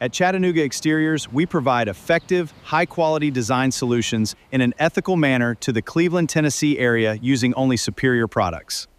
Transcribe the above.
At Chattanooga Exteriors, we provide effective, high-quality design solutions in an ethical manner to the Cleveland, Tennessee area using only superior products.